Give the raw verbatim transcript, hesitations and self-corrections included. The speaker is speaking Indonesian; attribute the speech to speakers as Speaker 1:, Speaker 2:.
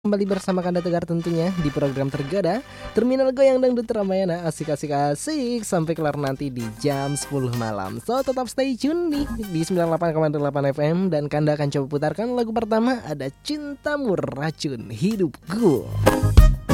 Speaker 1: Kembali bersama Kanda Tegar tentunya di program Tergoda Terminal Goyang Dangdut Ramayana. Asik-asik-asik sampai kelar nanti di jam sepuluh malam. So tetap stay tune nih di sembilan puluh delapan koma delapan F M. Dan Kanda akan coba putarkan lagu pertama, ada Cintamu Racun Hidupku.